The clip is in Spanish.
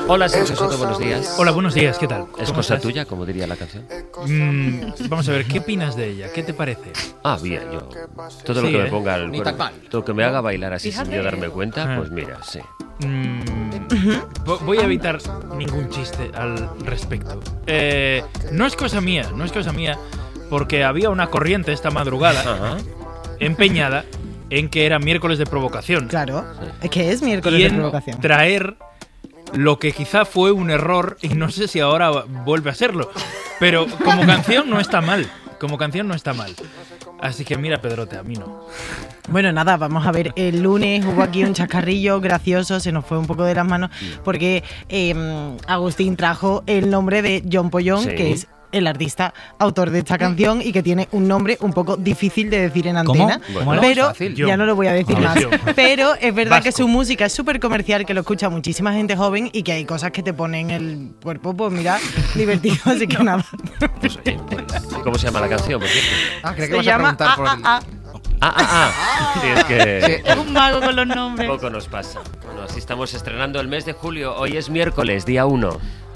Hola, Sergio Soto, buenos días. Hola, buenos días, ¿qué tal? ¿Es cosa tuya, como diría la canción? Vamos a ver, ¿qué opinas de ella? ¿Qué te parece? Bien, yo. Todo lo que me ponga al Ni cuerpo, tan mal. todo lo que me haga bailar así Fíjate. sin yo darme cuenta, pues mira, sí. Voy a evitar ningún chiste al respecto. No es cosa mía, porque había una corriente esta madrugada Ajá. empeñada en que era miércoles de provocación. Claro, es que es miércoles Y de en provocación. traer lo que quizá fue un error, y no sé si ahora vuelve a serlo, pero como canción no está mal. Así que mira, Pedrote, a mí no. Bueno, nada, vamos a ver, el lunes hubo aquí un chascarrillo gracioso, se nos fue un poco de las manos, porque Agustín trajo el nombre de John Pollón, Sí. que es el artista autor de esta canción y que tiene un nombre un poco difícil de decir en antena. ¿Cómo era? Pero Fácil. ya no lo voy a decir John. más. John. Pero es verdad que Vasco. su música es súper comercial, que lo escucha muchísima gente joven y que hay cosas que te ponen el cuerpo, pues mira, divertido, así que nada. Pues, oye, pues, ¿cómo se llama la canción, por cierto? Creía que Se ibas a llama preguntar por el... Sí, es que Es un mago con los nombres. poco nos pasa. Bueno, así estamos estrenando el mes de julio. Hoy es miércoles, día 1.